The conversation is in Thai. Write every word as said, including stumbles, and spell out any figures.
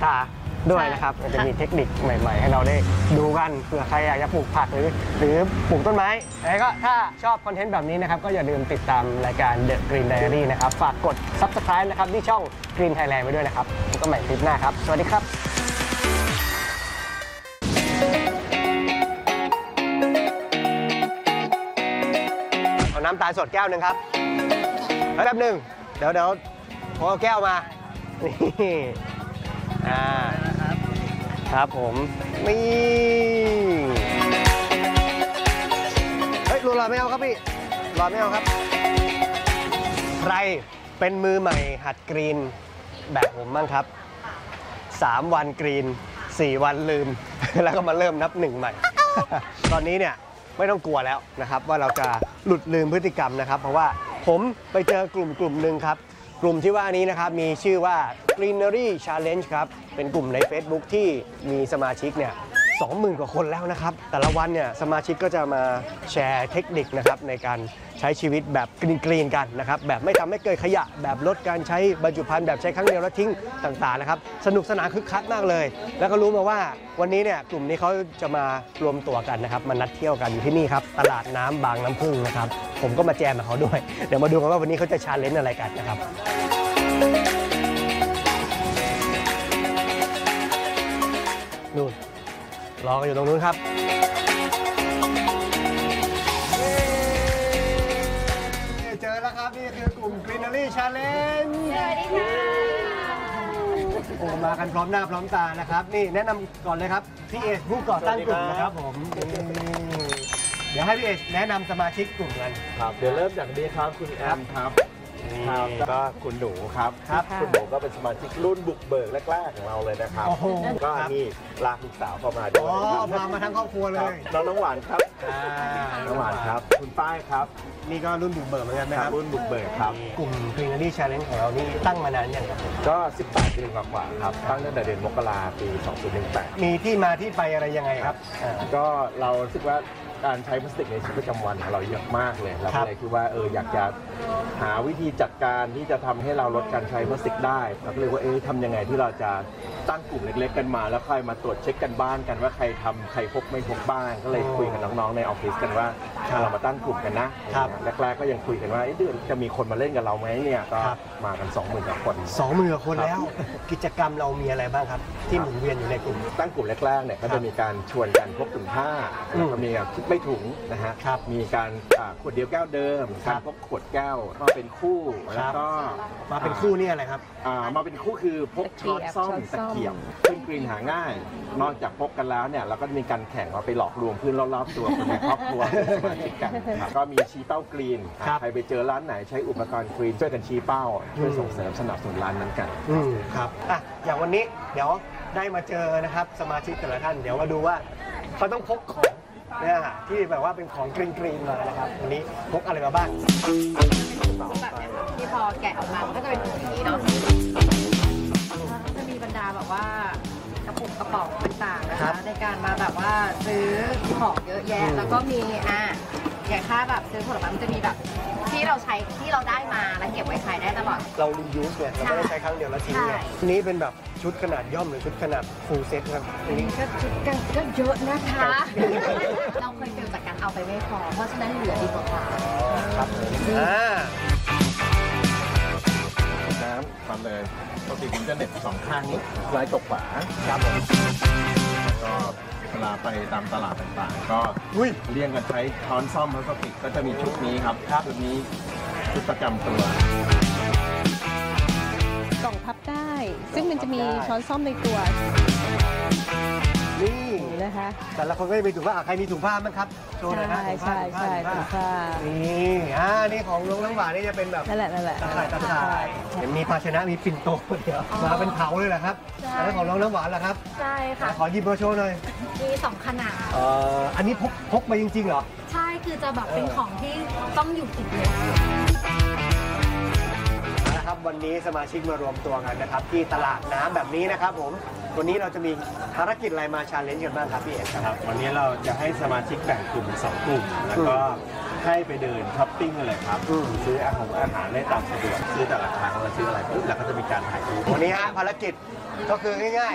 ตาด้วยนะครับมันจะมีเทคนิคใหม่ๆให้เราได้ดูกันเผื่อใครอยากจะปลูกผักหรือหรือปลูกต้นไม้แล้วก็ถ้าชอบคอนเทนต์แบบนี้นะครับก็อย่าลืมติดตามรายการ The Green Diary นะครับฝากกด ซับสไครบ์ นะครับที่ช่อง Green Thailand ไว้ด้วยนะครับพบกันใหม่คลิปหน้าครับสวัสดีครับเอาน้ำตาลสดแก้วหนึ่งครับแป๊บหนึ่งเดี๋ยวเดี๋ยวผมเอาแก้วมานี่อ่าครับผมนี่เฮ้ยรอไม่เอาครับพี่รอไม่เอาครับใครเป็นมือใหม่หัดกรีนแบบผมบ้างครับสามวันกรีนสี่วันลืม แล้วก็มาเริ่มนับหนึ่งใหม่ ตอนนี้เนี่ยไม่ต้องกลัวแล้วนะครับว่าเราจะหลุดลืมพฤติกรรมนะครับเพราะว่าผมไปเจอกลุ่มกลุ่มหนึ่งครับกลุ่มที่ว่านี้นะครับมีชื่อว่า Greenery Challenge ครับเป็นกลุ่มใน Facebook ที่มีสมาชิกเนี่ยสองหมื่นกว่าคนแล้วนะครับแต่ละวันเนี่ยสมาชิกก็จะมาแชร์เทคนิคนะครับในการใช้ชีวิตแบบกรีนๆกันนะครับแบบไม่ทำให้เกิดขยะแบบลดการใช้บรรจุภัณฑ์แบบใช้ครั้งเดียวแล้วทิ้งต่างๆนะครับสนุกสนานคึกคักมากเลยแล้วก็รู้มาว่าวันนี้เนี่ยกลุ่มนี้เขาจะมารวมตัวกันนะครับมานัดเที่ยวกันอยู่ที่นี่ครับตลาดน้ำบางน้ำพึ่งนะครับผมก็มาแจมกับเขาด้วยเดี๋ยวมาดูกันว่าวันนี้เขาจะชาเลนจ์อะไรกันนะครับนู่นรอกันอยู่ตรงนู้นครับเจอแล้วครับนี่คือกลุ่ม Greenery Challenge สวัสดีค่ะโอ้มากันพร้อมหน้าพร้อมตานะครับนี่แนะนำก่อนเลยครับพี่เอสผู้ก่อตั้งกลุ่มนะครับผมเดี๋ยวให้พี่เอสแนะนำสมาชิกกลุ่มกันครับเดี๋ยวเริ่มจากนี้ครับคุณแอมครับครับก็คุณหนูครับครับคุณหนูก็เป็นสมาชิกรุ่นบุกเบิกแรกๆของเราเลยนะครับก็นี่ลากลูกสาวเข้ามาด้วยอ๋อพามาทั้งครอบครัวเลยน้องน้องหวานครับน้องหวานครับคุณป้ายครับนี่ก็รุ่นบุกเบิกเหมือนกันนะครับรุ่นบุกเบิกครับกลุ่ม Greenery Challenge ของเรานี่ตั้งมานานยังครับก็สิบแปดปีกว่าๆครับตั้งตั้งแต่เดือนมกราปีสองพันสิบแปดมีที่มาที่ไปอะไรยังไงครับก็เราคิดว่าการใช้พลาสติกในชีวิตประจำวันของเราเยอะมากเลยเราก็เลยคิดว่าเอออยากจะหาวิธีจัดการที่จะทำให้เราลดการใช้พลาสติกได้เราก็เลยว่าเออทำยังไงที่เราจะตั้งกลุ่มเล็กๆกันมาแล้วใครมาตรวจเช็คกันบ้านกันว่าใครทำใครพกไม่พกบ้างก็เลยคุยกับน้องๆในออฟฟิศกันว่าเรามาตั้งกลุ่มกันนะแรกๆก็ยังคุยกันว่าเดือนจะมีคนมาเล่นกับเราไหมเนี่ยก็มากัน สองหมื่น กว่าคนสองหมื่นกว่าคนแล้วกิจกรรมเรามีอะไรบ้างครับที่หมุนเวียนอยู่ในกลุ่มตั้งกลุ่มแรกๆเนี่ยก็จะมีการชวนกันพกถุงผ้าแล้วก็มีการคิดไม่ถุงนะฮะมีการขวดเดียวแก้วเดิมการพกขวดแก้วมาเป็นคู่แล้วก็มาเป็นคู่นี่อะไรครับมาเป็นคู่คือพกช้อนซ่อมตะเกียบซึ่งกรีนหาง่ายนอกจากพกกันแล้วเนี่ยเราก็มีการแข่งมาไปหลอกลวงเพื่อนรอบๆตัวคนในครอบครัวสมาชิกกันก็มีชี้เป้ากรีนใครไปเจอร้านไหนใช้อุปกรณ์กรีนช่วยกันชี้เป้าช่วยส่งเสริมสนับสนุนร้านนั้นกันครับอ่ะอย่างวันนี้เดี๋ยวได้มาเจอนะครับสมาชิกแต่ละท่านเดี๋ยวมาดูว่าเขาต้องพกของเนี่ยที่แบบว่าเป็นของกรีนกรีนมานะครับวันนี้พกอะไรมาบ้างแบบนี้ที่พอแกะออกมามันก็จะเป็นถุงนี้เนาะจะมีบรรดาแบบว่ากระปุกกระป๋องต่างๆนะคะในการมาแบบว่าซื้อของเยอะแยะแล้วก็มีอ่ะอย่างถ้าแบบซื้อผลไม้มันจะมีแบบที่เราใช้ที่เราได้มาแล้วเก็บไว้ใช้ได้ตลอดเรารียูสเนี่ยเราไม่ได้ใช้ครั้งเดียวแล้วทิ้งเนี่ยนี้เป็นแบบชุดขนาดย่อมหรือชุดขนาดฟูลเซ็ตครับอันนี้ก็ชุดกันก็เยอะนะคะเราเคยเจอจากการเอาไปไม่พอเพราะฉะนั้นเหลือดีกว่าครับอ่าน้ำทำเลยปกติผมจะเน็ตสองข้างนี้ซ้ายตกขวาครับผมก็เวลาไปตามตลาดต่างๆก็เรียงกันใช้ช้อนซ่อมพลาสติกก็จะมีชุดนี้ครับชุดนี้ชุดประจำตัวกล่องพับได้ซึ่งมันจะมีช้อนซ่อมในตัวนี่นะคะแต่ละคนก็จะมีถุงผ้าใครมีถุงผ้ามั้งครับโชว์หน่อยนะใช่ใช่ถุงผ้านี่อ่านี่ของน้องน้ำหวานนี่จะเป็นแบบนั่นแหละนั่นแหละตะข่ายตะข่ายเห็นมีภาชนะมีปิ่นโตเดี๋ยวมาเป็นเผาเลยแหละครับแล้วของน้องน้ำหวานล่ะครับใช่ค่ะขอหยิบมาโชว์หน่อยมีสองขนาดเอ่ออันนี้พกพกมาจริงๆเหรอใช่คือจะแบบเป็นของที่ต้องอยู่ติดเลยนะครับวันนี้สมาชิกมารวมตัวกันนะครับที่ตลาดน้ำแบบนี้นะครับผมวันนี้เราจะมีภารกิจอะไรมาชาเลนจ์กันบ้างครับพี่เอกครับวันนี้เราจะให้สมาชิกแบ่งกลุ่มเป็นสองกลุ่มแล้วก็ให้ไปเดินช้อปปิ้งกันเลยครับซื้ออาหารอาหารได้ตามสะดวกซื้อแต่ละครั้งเราซื้ออะไรปุ๊บแล้วก็จะมีการถ่ายรูปวันนี้ฮะภารกิจก็คือง่ายๆ